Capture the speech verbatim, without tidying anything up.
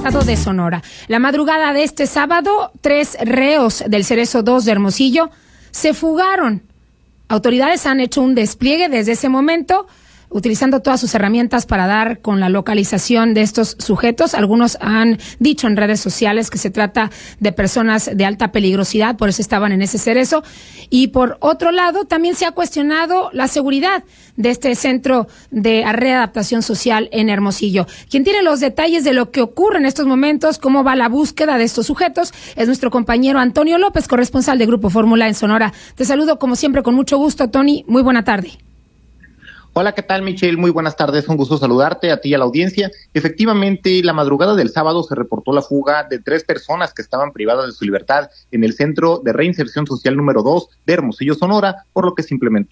estado de Sonora. La madrugada de este sábado, tres reos del Cerezo dos de Hermosillo se fugaron. Autoridades han hecho un despliegue desde ese momento, utilizando todas sus herramientas para dar con la localización de estos sujetos. Algunos han dicho en redes sociales que se trata de personas de alta peligrosidad, por eso estaban en ese cerezo. Y por otro lado, también se ha cuestionado la seguridad de este centro de readaptación social en Hermosillo. Quien tiene los detalles de lo que ocurre en estos momentos, cómo va la búsqueda de estos sujetos, es nuestro compañero Antonio López, corresponsal de Grupo Fórmula en Sonora. Te saludo como siempre con mucho gusto, Tony. Muy buena tarde. Hola, ¿qué tal, Michelle? Muy buenas tardes, un gusto saludarte a ti y a la audiencia. Efectivamente, la madrugada del sábado se reportó la fuga de tres personas que estaban privadas de su libertad en el Centro de Reinserción Social número dos de Hermosillo, Sonora, por lo que se implementó